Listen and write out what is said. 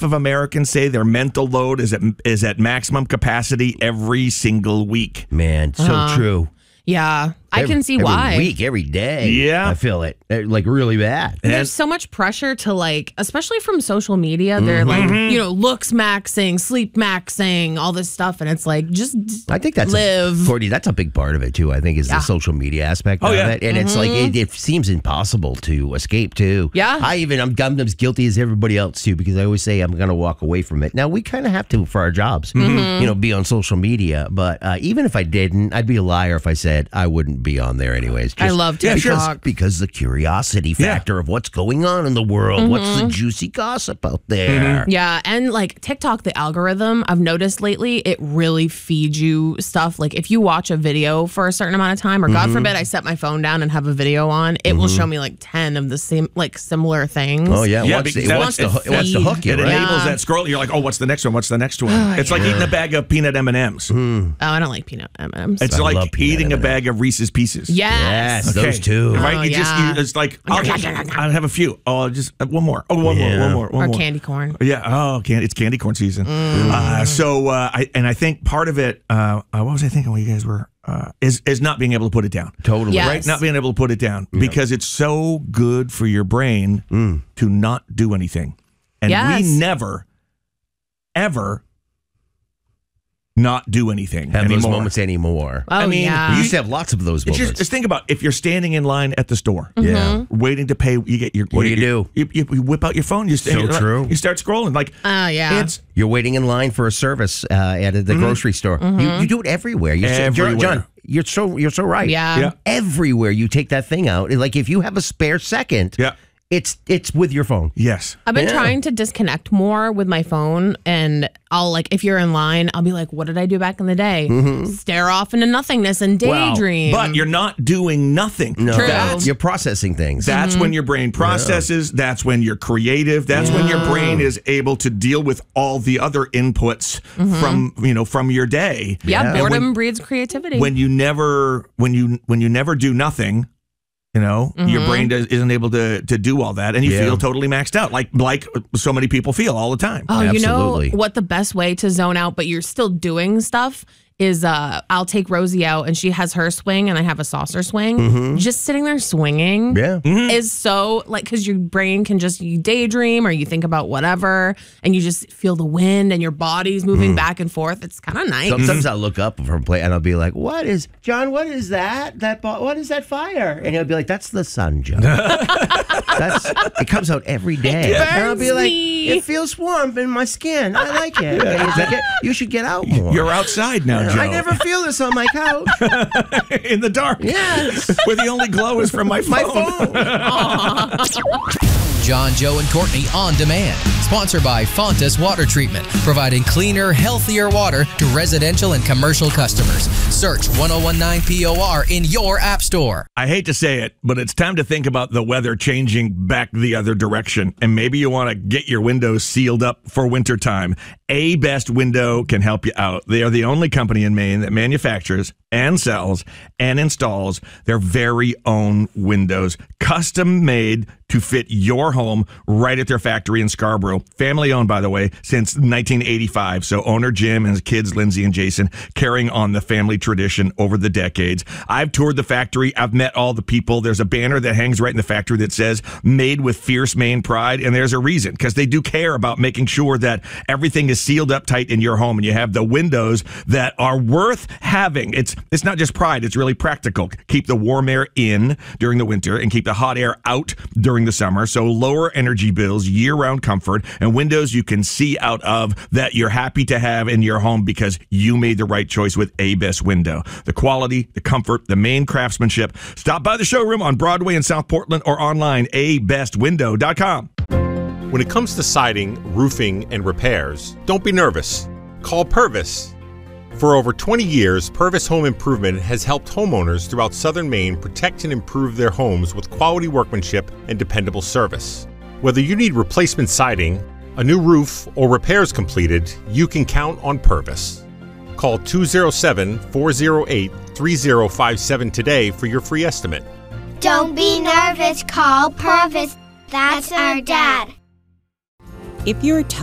of Americans say their mental load is at maximum capacity every single week. Man, so true. Yeah, I can see why. Every week, every day. Yeah. I feel it. Like, really bad. There's so much pressure to, like, especially from social media. They're like, looks maxing, sleep maxing, all this stuff. And it's like, just I think that's live. Courtney, that's a big part of it, too, I think, is the social media aspect of it. And it's like, it seems impossible to escape, too. Yeah. I'm as guilty as everybody else, too, because I always say I'm going to walk away from it. Now, we kind of have to for our jobs, be on social media. But even if I didn't, I'd be a liar if I said I wouldn't be on there anyways. I love TikTok. Because the curiosity factor of what's going on in the world, what's the juicy gossip out there. Yeah, and like TikTok, the algorithm, I've noticed lately, it really feeds you stuff. Like if you watch a video for a certain amount of time, or God forbid I set my phone down and have a video on, it will show me like 10 of the same, like similar things. Oh, yeah. It wants to hook you. It enables that scroll. You're like, oh, what's the next one? What's the next one? It's like eating a bag of peanut M&Ms. Oh, I don't like peanut M&Ms. It's like eating a bag of Reese's Pieces. Yes. Those two. Right? It's like, I'll have a few. Oh, just one more. Oh, one more. Or candy corn. Yeah. Oh, it's candy corn season. I think part of it, what was I thinking while you guys were, is not being able to put it down. Totally. Yes. Right? Not being able to put it down because it's so good for your brain to not do anything. And we never, ever not do anything have anymore. those moments anymore. Oh, we used to have lots of those moments. Just think about if you're standing in line at the store, waiting to pay. You get your. What do you do? You whip out your phone. You true. You start scrolling like. You're waiting in line for a service at the grocery store. You do it everywhere. John, you're so right. Yeah. Everywhere you take that thing out, like if you have a spare second. Yeah. It's with your phone. Yes. I've been trying to disconnect more with my phone, and I'll like, if you're in line, I'll be like, what did I do back in the day? Stare off into nothingness and daydream. But you're not doing nothing. No, True. you're processing things. That's when your brain processes. That's when you're creative. That's when your brain is able to deal with all the other inputs from your day. Yeah, boredom breeds creativity. When you never do nothing, your brain isn't able to do all that, and you feel totally maxed out, like so many people feel all the time. Oh, Absolutely. You know what the best way to zone out, but you're still doing stuff, is I'll take Rosie out, and she has her swing, and I have a saucer swing. Just sitting there swinging is so, like, because your brain can just, you daydream or you think about whatever, and you just feel the wind, and your body's moving back and forth. It's kind of nice. Sometimes I'll look up from play, and I'll be like, what is that? What is that fire? And he'll be like, that's the sun, John. It comes out every day. And I'll be like, it feels warm in my skin. I like it. And he's like, you should get out more. You're outside now, Joe. I never feel this on my couch. In the dark. Yes. Where the only glow is from my phone. John, Joe, and Courtney on demand. Sponsored by Fontas Water Treatment, providing cleaner, healthier water to residential and commercial customers. Search 1019 POR in your app store. I hate to say it, but it's time to think about the weather changing back the other direction. And maybe you want to get your windows sealed up for wintertime. A-Best Window can help you out. They are the only company in Maine that manufactures and sells and installs their very own windows, custom made to fit your home right at their factory in Scarborough. Family owned, by the way, since 1985. So owner Jim and his kids, Lindsay and Jason, carrying on the family tradition over the decades. I've toured the factory. I've met all the people. There's a banner that hangs right in the factory that says, made with fierce Maine pride. And there's a reason, because they do care about making sure that everything is sealed up tight in your home and you have the windows that are worth having. It's not just pride. It's really practical. Keep the warm air in during the winter and keep the hot air out during the summer. So lower energy bills, year-round comfort, and windows you can see out of that you're happy to have in your home because you made the right choice with A-Best Window. The quality, the comfort, the Maine craftsmanship. Stop by the showroom on Broadway in South Portland or online, abestwindow.com. When it comes to siding, roofing, and repairs, don't be nervous. Call Purvis. For over 20 years, Purvis Home Improvement has helped homeowners throughout southern Maine protect and improve their homes with quality workmanship and dependable service. Whether you need replacement siding, a new roof, or repairs completed, you can count on Purvis. Call 207-408-3057 today for your free estimate. Don't be nervous, call Purvis. That's our dad. If you're